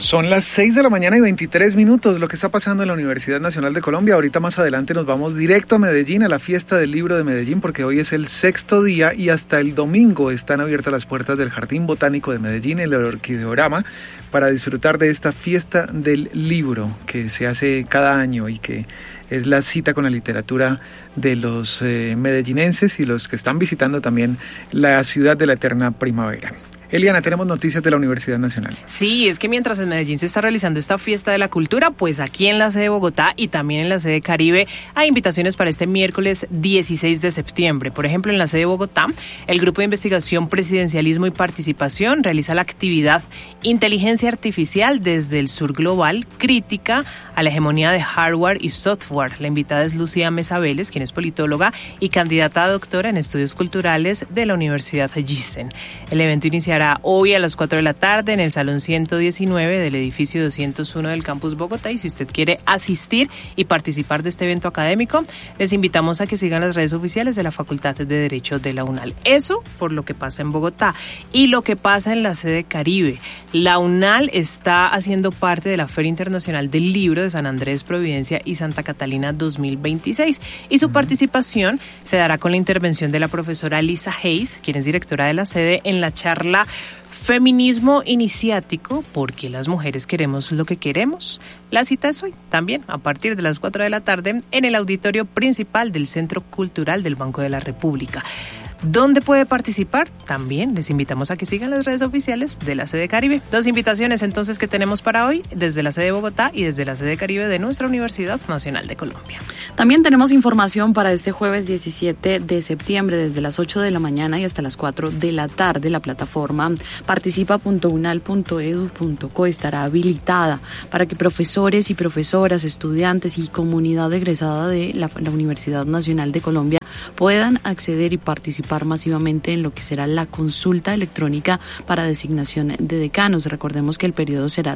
Son las 6 de la mañana y 23 minutos, lo que está pasando en la Universidad Nacional de Colombia. Ahorita más adelante nos vamos directo a Medellín, a la fiesta del libro de Medellín, porque hoy es el 6º día y hasta el domingo están abiertas las puertas del Jardín Botánico de Medellín, el Orquideorama, para disfrutar de esta fiesta del libro que se hace cada año y que es la cita con la literatura de los medellinenses y los que están visitando también la ciudad de la eterna primavera. Eliana, tenemos noticias de la Universidad Nacional. Sí, es que mientras en Medellín se está realizando esta fiesta de la cultura, pues aquí en la sede de Bogotá y también en la sede Caribe hay invitaciones para este miércoles 16 de septiembre. Por ejemplo, en la sede de Bogotá, el Grupo de Investigación Presidencialismo y Participación realiza la actividad Inteligencia Artificial desde el Sur Global, crítica a la hegemonía de hardware y software. La invitada es Lucía Mesa Vélez, quien es politóloga y candidata a doctora en estudios culturales de la Universidad Thyssen. El evento iniciará hoy a las 4 de la tarde en el Salón 119 del edificio 201 del Campus Bogotá, y si usted quiere asistir y participar de este evento académico, les invitamos a que sigan las redes oficiales de la Facultad de Derecho de la UNAL. Eso por lo que pasa en Bogotá y lo que pasa en la sede Caribe. La UNAL está haciendo parte de la Feria Internacional del Libro de San Andrés, Providencia y Santa Catalina 2026, y su participación se dará con la intervención de la profesora Lisa Hayes, quien es directora de la sede, en la charla Feminismo Iniciático, porque las mujeres queremos lo que queremos. La cita es hoy, también a partir de las 4 de la tarde, en el auditorio principal del Centro Cultural del Banco de la República. ¿Dónde puede participar? También les invitamos a que sigan las redes oficiales de la sede Caribe. Dos invitaciones entonces que tenemos para hoy, desde la sede de Bogotá y desde la sede Caribe de nuestra Universidad Nacional de Colombia. También tenemos información para este jueves 17 de septiembre, desde las 8 de la mañana y hasta las 4 de la tarde. La plataforma participa.unal.edu.co estará habilitada para que profesores y profesoras, estudiantes y comunidad egresada de la Universidad Nacional de Colombia puedan acceder y participar masivamente en lo que será la consulta electrónica para designación de decanos. Recordemos que el periodo será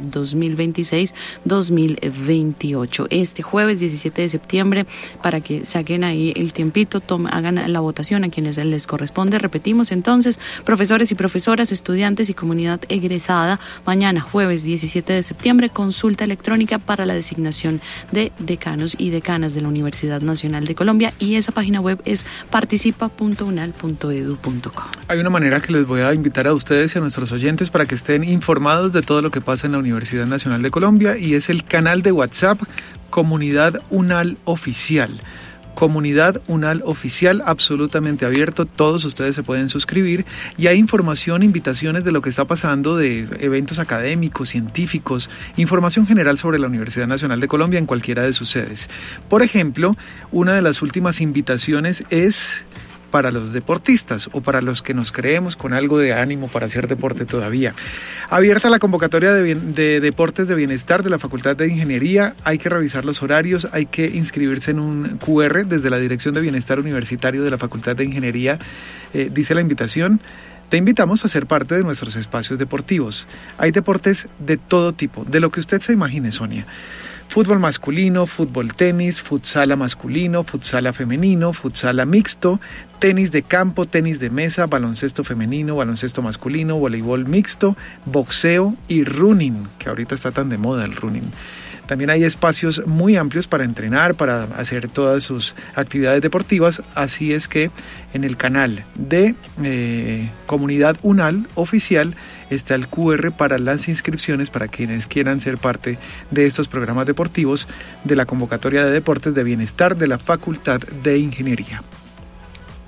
2026-2028. Este jueves 17 de septiembre, para que saquen ahí el tiempito, hagan la votación a quienes les corresponde. Repetimos entonces, profesores y profesoras, estudiantes y comunidad egresada, mañana jueves 17 de septiembre, consulta electrónica para la designación de decanos y decanas de la Universidad Nacional de Colombia, y esa página web es participa.unal.edu.co. Hay una manera que les voy a invitar a ustedes y a nuestros oyentes para que estén informados de todo lo que pasa en la Universidad Nacional de Colombia, y es el canal de WhatsApp Comunidad UNAL Oficial. Comunidad UNAL Oficial, absolutamente abierto, todos ustedes se pueden suscribir y hay información, invitaciones de lo que está pasando, de eventos académicos, científicos, información general sobre la Universidad Nacional de Colombia en cualquiera de sus sedes. Por ejemplo, una de las últimas invitaciones es para los deportistas o para los que nos creemos con algo de ánimo para hacer deporte todavía. Abierta la convocatoria de deportes de bienestar de la Facultad de Ingeniería. Hay que revisar los horarios, hay que inscribirse en un QR desde la Dirección de Bienestar Universitario de la Facultad de Ingeniería. Dice la invitación: te invitamos a ser parte de nuestros espacios deportivos. Hay deportes de todo tipo, de lo que usted se imagine, Sonia. Fútbol masculino, fútbol tenis, futsala masculino, futsala femenino, futsala mixto, tenis de campo, tenis de mesa, baloncesto femenino, baloncesto masculino, voleibol mixto, boxeo y running, que ahorita está tan de moda el running. También hay espacios muy amplios para entrenar, para hacer todas sus actividades deportivas, así es que en el canal de Comunidad UNAL Oficial está el QR para las inscripciones para quienes quieran ser parte de estos programas deportivos de la convocatoria de deportes de bienestar de la Facultad de Ingeniería.